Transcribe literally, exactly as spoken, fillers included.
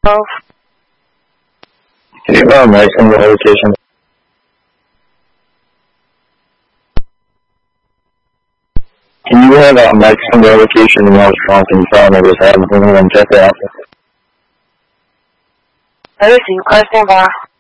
twelve. Can you have Mike from the location? Can you have uh, Mike from the location and most strong and phone that was having and check that out? Let me see. Question bar.